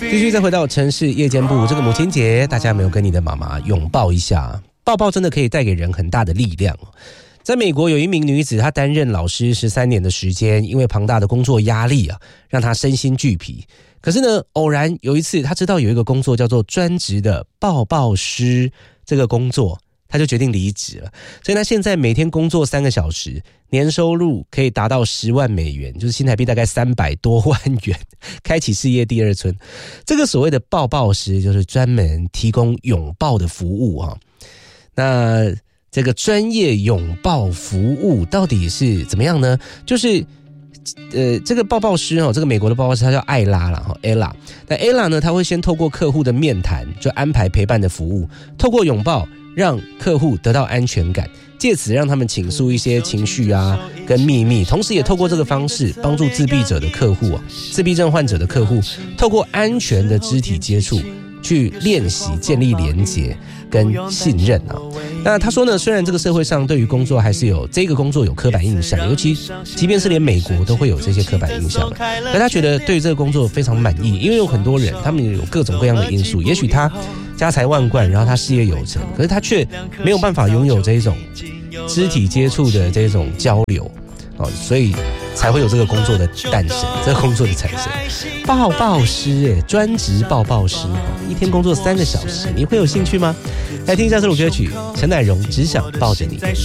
继续再回到城市夜间部，这个母亲节，大家有没有跟你的妈妈拥抱一下？抱抱真的可以带给人很大的力量。在美国有一名女子，她担任老师13年的时间，因为庞大的工作压力啊，让她身心俱疲。可是呢，偶然有一次，她知道有一个工作叫做专职的抱抱师，这个工作她就决定离职了。所以她现在每天工作3个小时，年收入可以达到10万美元，就是新台币大概300多万元，开启事业第2春。这个所谓的抱抱师，就是专门提供拥抱的服务啊。那这个专业拥抱服务到底是怎么样呢？就是这个抱抱师这个美国的抱抱师他叫艾拉啦，Ella。那 Ella 呢，他会先透过客户的面谈，就安排陪伴的服务，透过拥抱让客户得到安全感，借此让他们倾诉一些情绪啊跟秘密，同时也透过这个方式帮助自闭者的客户自闭症患者的客户，透过安全的肢体接触去练习建立连结跟信任啊。那他说呢，虽然这个社会上对于工作还是有这个工作有刻板印象，尤其即便是连美国都会有这些刻板印象，可他觉得对于这个工作非常满意，因为有很多人他们有各种各样的因素，也许他家财万贯，然后他事业有成，可是他却没有办法拥有这种肢体接触的这种交流所以才会有这个工作的诞生，这个工作的产生。抱抱师专职抱抱师，一天工作3个小时，你会有兴趣吗？来听一下这首歌曲，陈乃荣只想抱着你。